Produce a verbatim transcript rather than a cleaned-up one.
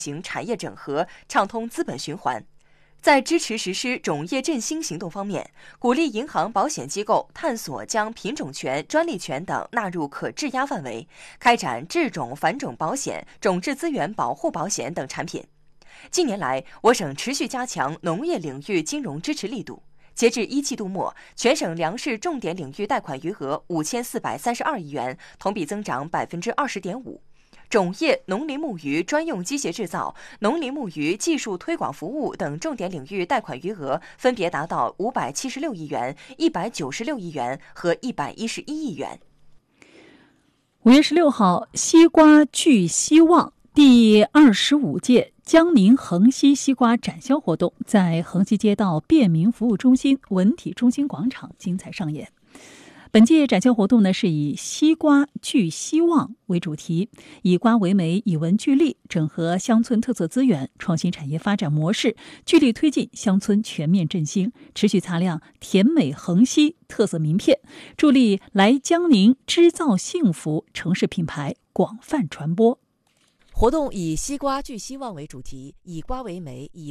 行产业整合，畅通资本循环。在支持实施种业振兴行动方面，鼓励银行、保险机构探索将品种权、专利权等纳入可质押范围，开展质种繁种保险、种质资源保护保险等产品。近年来，我省持续加强农业领域金融支持力度。截至一季度末，全省粮食重点领域贷款余额五千四百三十二亿元，同比增长百分之二十点五。种业、农林牧渔专用机械制造、农林牧渔技术推广服务等重点领域贷款余额分别达到五百七十六亿元、一百九十六亿元和一百一十一亿元。 五月十六号，西瓜聚希望第二十五届江宁恒西西瓜展销活动在恒西街道便民服务中心文体中心广场精彩上演。本届展销活动呢是以西瓜聚希望为主题，以瓜为媒，以文聚力，整合乡村特色资源，创新产业发展模式，聚力推进乡村全面振兴，持续擦亮甜美恒西特色名片，助力来江宁织造幸福城市品牌广泛传播。 活动以西瓜聚希望为主题，以瓜为媒，以